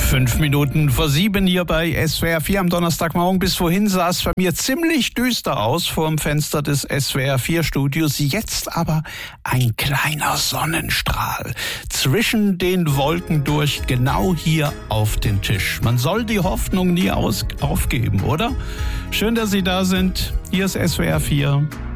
5:05 hier bei SWR 4 am Donnerstagmorgen. Bis vorhin sah es bei mir ziemlich düster aus vor dem Fenster des SWR 4 Studios. Jetzt aber ein kleiner Sonnenstrahl zwischen den Wolken durch, genau hier auf den Tisch. Man soll die Hoffnung nie aufgeben, oder? Schön, dass Sie da sind. Hier ist SWR 4.